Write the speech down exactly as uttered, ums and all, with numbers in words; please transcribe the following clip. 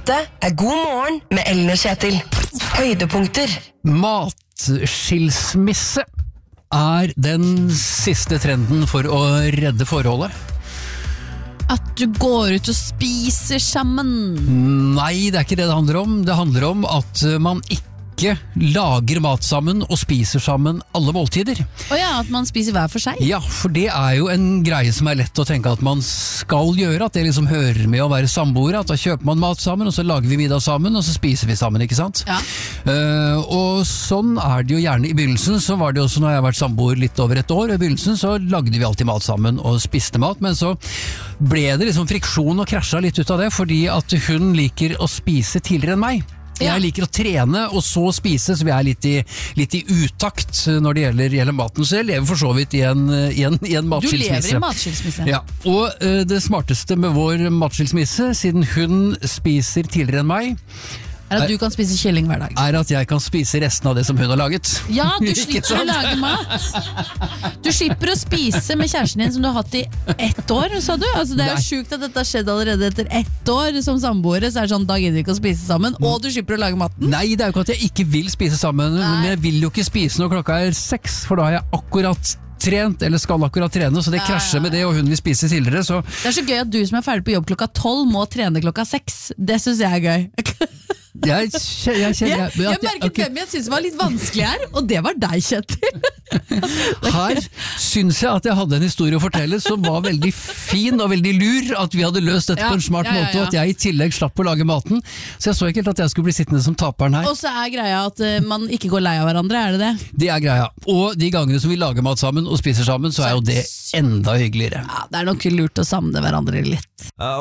Dette er God morgen med Ellen og Kjetil. Høydepunkter. Matskilsmisse er den siste trenden for å redde forholdet. At du går ut og spiser sammen. Nei, det er ikke det det handler om. Det handler om at man ikke lager mat sammen og spiser sammen alle måltider. Å ja, at man spiser hver for seg. Ja, for det er jo en greie som er lett å tenke at man skal gjøre, at det liksom hører med å være samboere, at da kjøper man mat sammen, og så lager vi middag sammen, og så spiser vi sammen, ikke sant? Ja. Uh, og sånn er det jo gjerne i begynnelsen. Så var det også når jeg har vært samboer litt over et år, og i begynnelsen så lagde vi alltid mat sammen og spiste mat, men så ble det liksom friksjon og krasja litt ut av det, fordi at hun liker å spise tidligere enn meg. Jeg Ja. liker å trene og så spise, så vi er litt i, litt i utakt når det gjelder, gjelder maten. Så jeg lever for så vidt i en, i en, i en Du matskilsmisse. lever i matskilsmisse. Ja, og uh, det smarteste med vår matskilsmisse, siden hun spiser tidligere enn meg, Er at du kan spise kylling hver dag. er at jeg kan spise resten av det som hun har laget. Ja, du Ikke slipper å sant? lage mat. Du slipper å spise med kjæresten din som du har hatt i ett år, sa du? Altså, det er Nei. jo sjukt at dette har skjedd allerede etter ett år som samboere, så er det sånn, da gidder vi ikke å spise sammen, og du slipper å lage maten. Nei, det er jo ikke at jeg ikke vil spise sammen, men jeg vil jo ikke spise når klokka er seks, for da har jeg akkurat trent, eller skal akkurat trene, så det Ja, krasjer ja, med det, og hun vil spise tidligere, så Det er så gøy at du som er ferdig på jobb klokka tolv må trene klokka seks. Det synes jeg er gøy. jeg, kje- jeg kjenner Jeg, jeg merket ok, hvem jeg synes var litt vanskelig her, og det var deg, Kjetil. Her syns jeg at jeg hadde en historie å fortelle som var veldig fin og veldig lur, at vi hadde løst dette Ja, på en smart ja, ja, måte, og at ja. jeg i tillegg slapp å lage maten, så jeg så ikke helt at jeg skulle bli sittende som taperen her. Og så er greia at eh, man ikke går lei av hverandre, er det det? Det er greia. Og de gangene som vi lager mat sammen og spiser sammen, så er jo det enda hyggeligere. Ja, det er nok lurt å samle hverandre litt.